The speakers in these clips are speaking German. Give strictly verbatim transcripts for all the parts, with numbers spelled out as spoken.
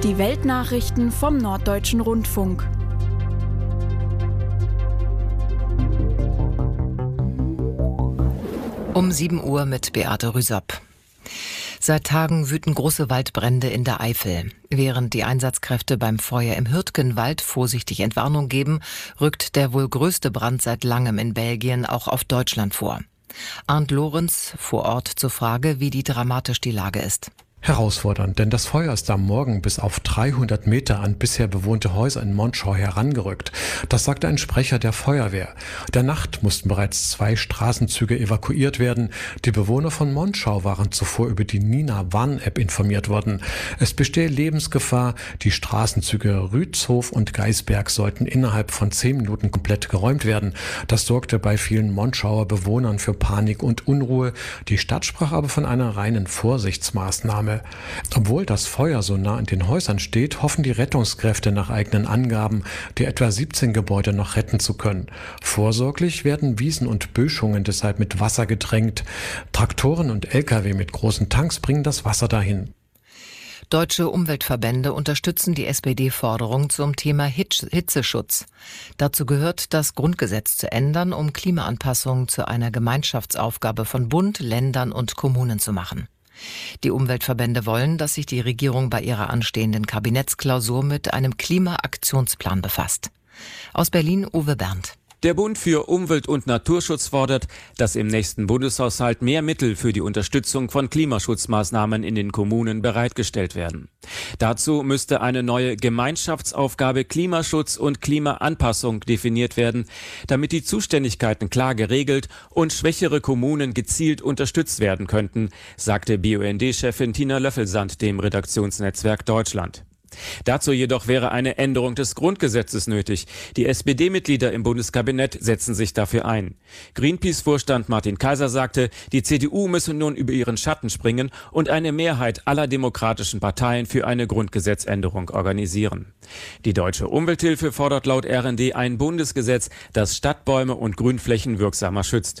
Die Weltnachrichten vom Norddeutschen Rundfunk. Um sieben Uhr mit Beate Rüsop. Seit Tagen wüten große Waldbrände in der Eifel. Während die Einsatzkräfte beim Feuer im Hürtgenwald vorsichtig Entwarnung geben, rückt der wohl größte Brand seit langem in Belgien auch auf Deutschland vor. Arndt Lorenz vor Ort zur Frage, wie die dramatisch die Lage ist. Herausfordernd, denn das Feuer ist am Morgen bis auf dreihundert Meter an bisher bewohnte Häuser in Monschau herangerückt. Das sagte ein Sprecher der Feuerwehr. In der Nacht mussten bereits zwei Straßenzüge evakuiert werden. Die Bewohner von Monschau waren zuvor über die Nina-Warn-App informiert worden. Es bestehe Lebensgefahr. Die Straßenzüge Rützhof und Geisberg sollten innerhalb von zehn Minuten komplett geräumt werden. Das sorgte bei vielen Monschauer Bewohnern für Panik und Unruhe. Die Stadt sprach aber von einer reinen Vorsichtsmaßnahme. Obwohl das Feuer so nah an den Häusern steht, hoffen die Rettungskräfte nach eigenen Angaben, die etwa siebzehn Gebäude noch retten zu können. Vorsorglich werden Wiesen und Böschungen deshalb mit Wasser getränkt. Traktoren und L K W mit großen Tanks bringen das Wasser dahin. Deutsche Umweltverbände unterstützen die S P D-Forderung zum Thema Hitzeschutz. Dazu gehört, das Grundgesetz zu ändern, um Klimaanpassung zu einer Gemeinschaftsaufgabe von Bund, Ländern und Kommunen zu machen. Die Umweltverbände wollen, dass sich die Regierung bei ihrer anstehenden Kabinettsklausur mit einem Klimaaktionsplan befasst. Aus Berlin Uwe Berndt. Der Bund für Umwelt- und Naturschutz fordert, dass im nächsten Bundeshaushalt mehr Mittel für die Unterstützung von Klimaschutzmaßnahmen in den Kommunen bereitgestellt werden. Dazu müsste eine neue Gemeinschaftsaufgabe Klimaschutz und Klimaanpassung definiert werden, damit die Zuständigkeiten klar geregelt und schwächere Kommunen gezielt unterstützt werden könnten, sagte B U N D-Chefin Tina Löffelsand dem Redaktionsnetzwerk Deutschland. Dazu jedoch wäre eine Änderung des Grundgesetzes nötig. Die S P D-Mitglieder im Bundeskabinett setzen sich dafür ein. Greenpeace-Vorstand Martin Kaiser sagte, die C D U müsse nun über ihren Schatten springen und eine Mehrheit aller demokratischen Parteien für eine Grundgesetzänderung organisieren. Die Deutsche Umwelthilfe fordert laut R N D ein Bundesgesetz, das Stadtbäume und Grünflächen wirksamer schützt.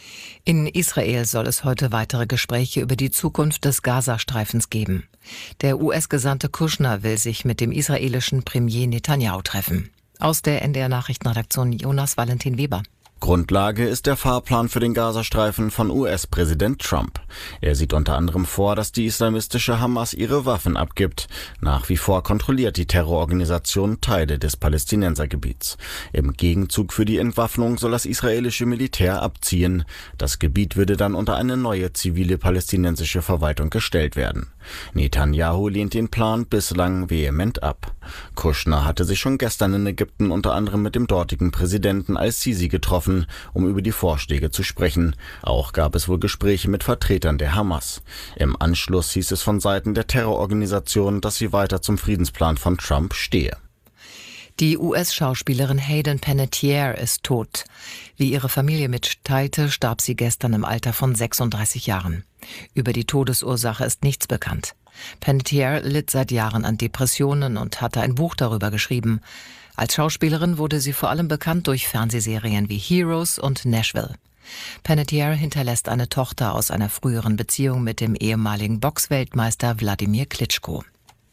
In Israel soll es heute weitere Gespräche über die Zukunft des Gazastreifens geben. Der U S-Gesandte Kushner will sich mit dem israelischen Premier Netanyahu treffen. Aus der N D R-Nachrichtenredaktion Jonas Valentin Weber. Grundlage ist der Fahrplan für den Gazastreifen von U S-Präsident Trump. Er sieht unter anderem vor, dass die islamistische Hamas ihre Waffen abgibt. Nach wie vor kontrolliert die Terrororganisation Teile des Palästinensergebiets. Im Gegenzug für die Entwaffnung soll das israelische Militär abziehen. Das Gebiet würde dann unter eine neue zivile palästinensische Verwaltung gestellt werden. Netanyahu lehnt den Plan bislang vehement ab. Kushner hatte sich schon gestern in Ägypten unter anderem mit dem dortigen Präsidenten al-Sisi getroffen, um über die Vorschläge zu sprechen. Auch gab es wohl Gespräche mit Vertretern der Hamas. Im Anschluss hieß es von Seiten der Terrororganisation, dass sie weiter zum Friedensplan von Trump stehe. Die U S-Schauspielerin Hayden Panettiere ist tot. Wie ihre Familie mitteilte, starb sie gestern im Alter von sechsunddreißig Jahren. Über die Todesursache ist nichts bekannt. Panettiere litt seit Jahren an Depressionen und hatte ein Buch darüber geschrieben. Als Schauspielerin wurde sie vor allem bekannt durch Fernsehserien wie Heroes und Nashville. Panettiere hinterlässt eine Tochter aus einer früheren Beziehung mit dem ehemaligen Boxweltmeister Wladimir Klitschko.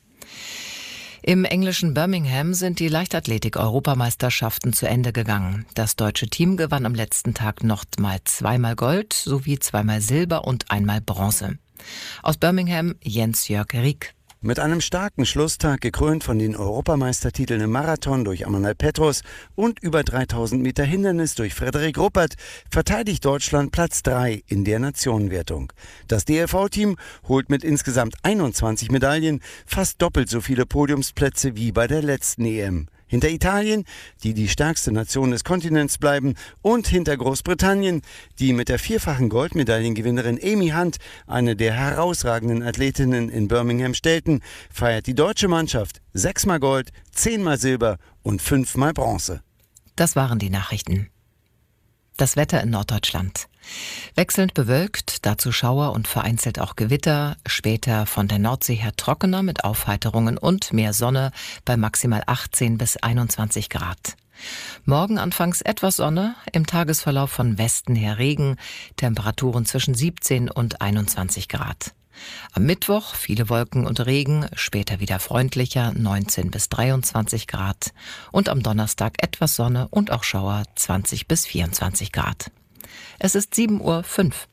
Im englischen Birmingham sind die Leichtathletik-Europameisterschaften zu Ende gegangen. Das deutsche Team gewann am letzten Tag noch mal zweimal Gold sowie zweimal Silber und einmal Bronze. Aus Birmingham Jens-Jörg Rieck. Mit einem starken Schlusstag, gekrönt von den Europameistertiteln im Marathon durch Amanal Petros und über dreitausend Meter Hindernis durch Frederik Ruppert, verteidigt Deutschland Platz drei in der Nationenwertung. Das D L V-Team holt mit insgesamt einundzwanzig Medaillen fast doppelt so viele Podiumsplätze wie bei der letzten E M. Hinter Italien, die die stärkste Nation des Kontinents bleiben, und hinter Großbritannien, die mit der vierfachen Goldmedaillengewinnerin Amy Hunt eine der herausragenden Athletinnen in Birmingham stellten, feiert die deutsche Mannschaft sechsmal Gold, zehnmal Silber und fünfmal Bronze. Das waren die Nachrichten. Das Wetter in Norddeutschland. Wechselnd bewölkt, dazu Schauer und vereinzelt auch Gewitter, später von der Nordsee her trockener mit Aufheiterungen und mehr Sonne bei maximal achtzehn bis einundzwanzig Grad. Morgen anfangs etwas Sonne, im Tagesverlauf von Westen her Regen, Temperaturen zwischen siebzehn und einundzwanzig Grad. Am Mittwoch viele Wolken und Regen, später wieder freundlicher, neunzehn bis dreiundzwanzig Grad. Und am Donnerstag etwas Sonne und auch Schauer, zwanzig bis vierundzwanzig Grad. Es ist sieben Uhr fünf.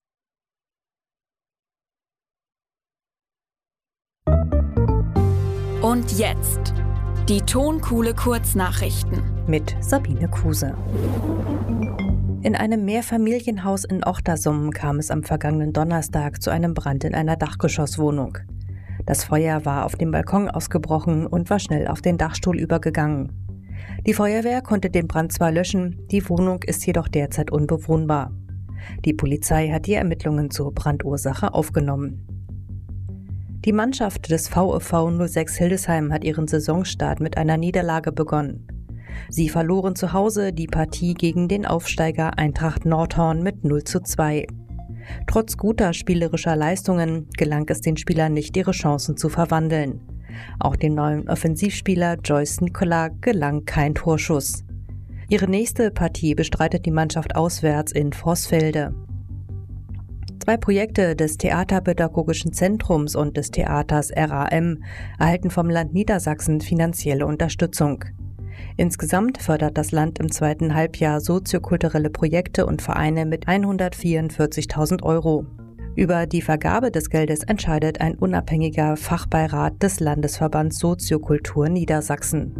Und jetzt die Tonkuhle Kurznachrichten mit Sabine Kruse. In einem Mehrfamilienhaus in Ochtersum kam es am vergangenen Donnerstag zu einem Brand in einer Dachgeschosswohnung. Das Feuer war auf dem Balkon ausgebrochen und war schnell auf den Dachstuhl übergegangen. Die Feuerwehr konnte den Brand zwar löschen, die Wohnung ist jedoch derzeit unbewohnbar. Die Polizei hat die Ermittlungen zur Brandursache aufgenommen. Die Mannschaft des VfV null sechs Hildesheim hat ihren Saisonstart mit einer Niederlage begonnen. Sie verloren zu Hause die Partie gegen den Aufsteiger Eintracht Nordhorn mit null zu zwei. Trotz guter spielerischer Leistungen gelang es den Spielern nicht, ihre Chancen zu verwandeln. Auch dem neuen Offensivspieler Joyce Nicola gelang kein Torschuss. Ihre nächste Partie bestreitet die Mannschaft auswärts in Vorsfelde. Zwei Projekte des Theaterpädagogischen Zentrums und des Theaters R A M erhalten vom Land Niedersachsen finanzielle Unterstützung. Insgesamt fördert das Land im zweiten Halbjahr soziokulturelle Projekte und Vereine mit hundertvierundvierzigtausend Euro. Über die Vergabe des Geldes entscheidet ein unabhängiger Fachbeirat des Landesverbands Soziokultur Niedersachsen.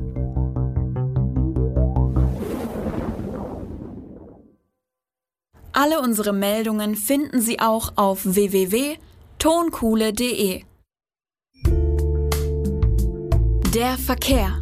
Alle unsere Meldungen finden Sie auch auf w w w punkt tonkuhle punkt de. Der Verkehr.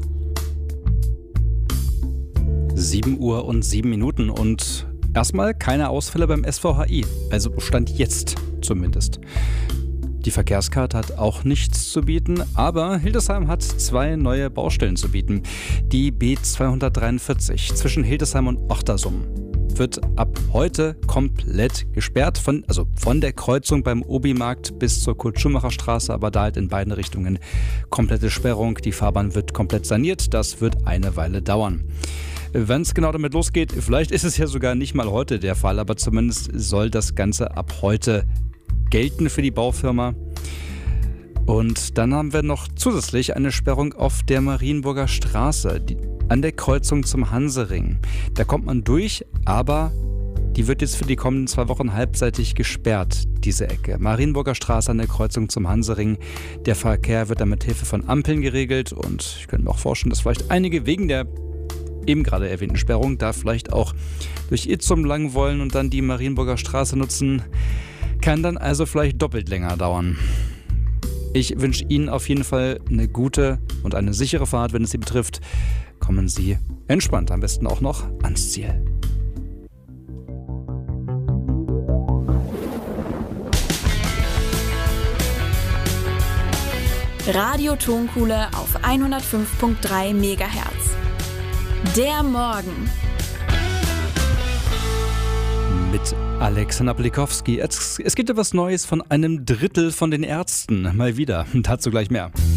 sieben Uhr und sieben Minuten und erstmal keine Ausfälle beim S V H I, also Stand jetzt zumindest. Die Verkehrskarte hat auch nichts zu bieten, aber Hildesheim hat zwei neue Baustellen zu bieten. Die B zweihundertdreiundvierzig zwischen Hildesheim und Ochtersum wird ab heute komplett gesperrt, von, also von der Kreuzung beim Obi-Markt bis zur Kurt-Schumacher-Straße, aber da halt in beiden Richtungen komplette Sperrung. Die Fahrbahn wird komplett saniert, das wird eine Weile dauern. Wann es genau damit losgeht, vielleicht ist es ja sogar nicht mal heute der Fall, aber zumindest soll das Ganze ab heute gelten für die Baufirma. Und dann haben wir noch zusätzlich eine Sperrung auf der Marienburger Straße, die, an der Kreuzung zum Hansering. Da kommt man durch, aber die wird jetzt für die kommenden zwei Wochen halbseitig gesperrt, diese Ecke. Marienburger Straße an der Kreuzung zum Hansering. Der Verkehr wird dann mit Hilfe von Ampeln geregelt und ich könnte mir auch vorstellen, dass vielleicht einige wegen der eben gerade erwähnten Sperrung da vielleicht auch durch Itzum lang wollen und dann die Marienburger Straße nutzen. Kann dann also vielleicht doppelt länger dauern. Ich wünsche Ihnen auf jeden Fall eine gute und eine sichere Fahrt, wenn es Sie betrifft. Kommen Sie entspannt, am besten auch noch ans Ziel. Radio Tonkuhle auf hundertfünf Komma drei Megahertz. Der Morgen. Mit Alexander Blikowski. Es, es gibt etwas Neues von einem Drittel von den Ärzten. Mal wieder. Dazu gleich mehr.